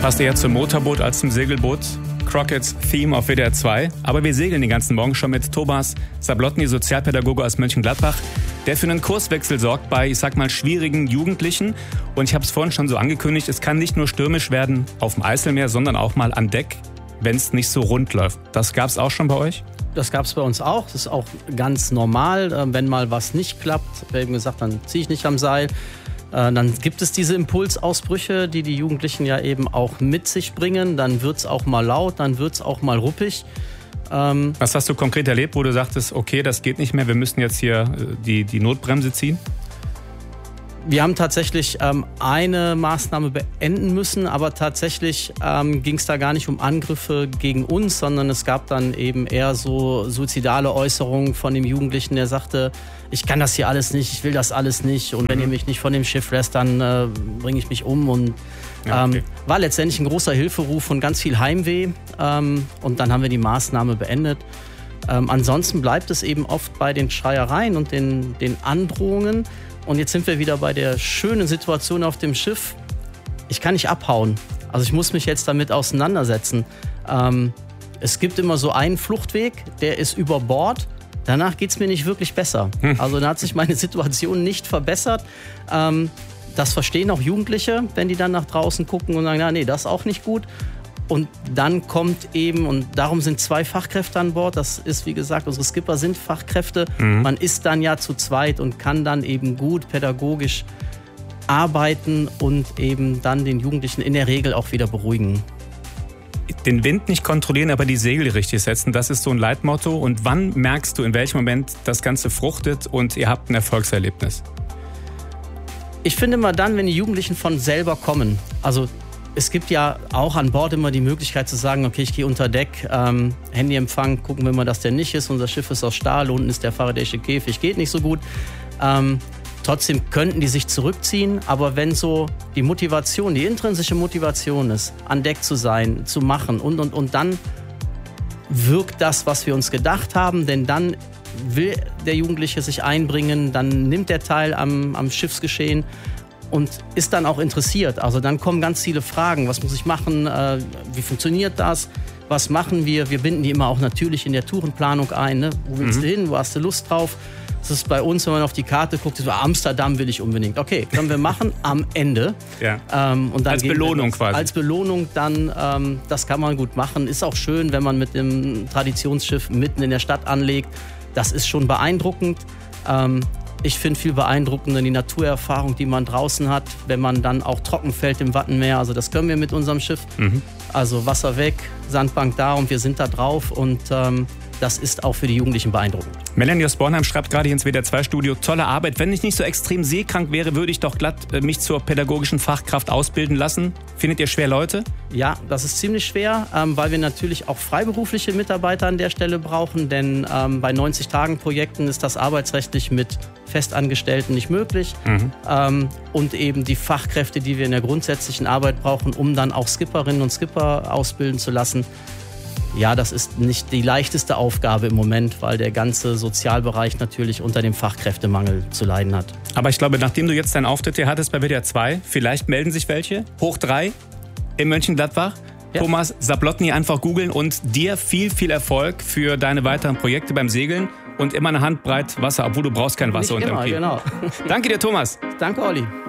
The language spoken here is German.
Passt eher zum Motorboot als zum Segelboot. Crockett's Theme auf WDR 2. Aber wir segeln den ganzen Morgen schon mit Thomas Zablotny, Sozialpädagoge aus Mönchengladbach, der für einen Kurswechsel sorgt bei, ich sag mal, schwierigen Jugendlichen. Und ich habe es vorhin schon so angekündigt, es kann nicht nur stürmisch werden auf dem Eiselmeer, sondern auch mal an Deck, wenn es nicht so rund läuft. Das gab es auch schon bei euch? Das gab es bei uns auch. Das ist auch ganz normal. Wenn mal was nicht klappt, wir haben gesagt, dann ziehe ich nicht am Seil. Dann gibt es diese Impulsausbrüche, die die Jugendlichen ja eben auch mit sich bringen. Dann wird es auch mal laut, dann wird es auch mal ruppig. Was hast du konkret erlebt, wo du sagtest, okay, das geht nicht mehr, wir müssen jetzt hier die Notbremse ziehen? Wir haben tatsächlich eine Maßnahme beenden müssen, aber tatsächlich ging es da gar nicht um Angriffe gegen uns, sondern es gab dann eben eher so suizidale Äußerungen von dem Jugendlichen, der sagte, ich kann das hier alles nicht, ich will das alles nicht und wenn ihr mich nicht von dem Schiff lässt, dann bringe ich mich um. Und war letztendlich ein großer Hilferuf und ganz viel Heimweh und dann haben wir die Maßnahme beendet. Ansonsten bleibt es eben oft bei den Schreiereien und den Androhungen. Und jetzt sind wir wieder bei der schönen Situation auf dem Schiff. Ich kann nicht abhauen. Also ich muss mich jetzt damit auseinandersetzen. Es gibt immer so einen Fluchtweg, der ist über Bord. Danach geht es mir nicht wirklich besser. Also da hat sich meine Situation nicht verbessert. Das verstehen auch Jugendliche, wenn die dann nach draußen gucken und sagen, ja, nee, das ist auch nicht gut. Und dann kommt eben, und darum sind 2 Fachkräfte an Bord, das ist wie gesagt, unsere Skipper sind Fachkräfte, man ist dann ja zu zweit und kann dann eben gut pädagogisch arbeiten und eben dann den Jugendlichen in der Regel auch wieder beruhigen. Den Wind nicht kontrollieren, aber die Segel richtig setzen, das ist so ein Leitmotto. Und wann merkst du, in welchem Moment das Ganze fruchtet und ihr habt ein Erfolgserlebnis? Ich finde mal dann, wenn die Jugendlichen von selber kommen, also es gibt ja auch an Bord immer die Möglichkeit zu sagen, okay, ich gehe unter Deck, Handyempfang, gucken wir mal, dass der nicht ist. Unser Schiff ist aus Stahl, unten ist der Faraday'sche Käfig, geht nicht so gut. Trotzdem könnten die sich zurückziehen, aber wenn so die Motivation, die intrinsische Motivation ist, an Deck zu sein, zu machen und dann wirkt das, was wir uns gedacht haben, denn dann will der Jugendliche sich einbringen, dann nimmt er teil am Schiffsgeschehen und ist dann auch interessiert. Also dann kommen ganz viele Fragen. Was muss ich machen? Wie funktioniert das? Was machen wir? Wir binden die immer auch natürlich in der Tourenplanung ein. Ne? Wo willst du hin? Wo hast du Lust drauf? Das ist bei uns, wenn man auf die Karte guckt, so, Amsterdam will ich unbedingt. Okay, können wir machen am Ende. Ja. Und dann als Belohnung quasi. Als Belohnung dann, das kann man gut machen. Ist auch schön, wenn man mit dem Traditionsschiff mitten in der Stadt anlegt. Das ist schon beeindruckend. Ich finde viel beeindruckender die Naturerfahrung, die man draußen hat, wenn man dann auch trocken fällt im Wattenmeer. Also das können wir mit unserem Schiff. Also Wasser weg, Sandbank da und wir sind da drauf und das ist auch für die Jugendlichen beeindruckend. Melanie aus Bornheim schreibt gerade hier ins WDR 2 Studio, tolle Arbeit. Wenn ich nicht so extrem seekrank wäre, würde ich doch glatt mich zur pädagogischen Fachkraft ausbilden lassen. Findet ihr schwer Leute? Ja, das ist ziemlich schwer, weil wir natürlich auch freiberufliche Mitarbeiter an der Stelle brauchen, denn bei 90-Tagen-Projekten ist das arbeitsrechtlich mit Festangestellten nicht möglich. Und eben die Fachkräfte, die wir in der grundsätzlichen Arbeit brauchen, um dann auch Skipperinnen und Skipper ausbilden zu lassen. Ja, das ist nicht die leichteste Aufgabe im Moment, weil der ganze Sozialbereich natürlich unter dem Fachkräftemangel zu leiden hat. Aber ich glaube, nachdem du jetzt deinen Auftritt hier hattest bei WDR 2, vielleicht melden sich welche, hoch 3 in Mönchengladbach. Ja. Thomas Zablotny einfach googeln und dir viel, viel Erfolg für deine weiteren Projekte beim Segeln und immer eine Handbreit Wasser, obwohl du brauchst kein Wasser nicht unterm immer, Kiel. Genau. Danke dir, Thomas. Danke, Olli.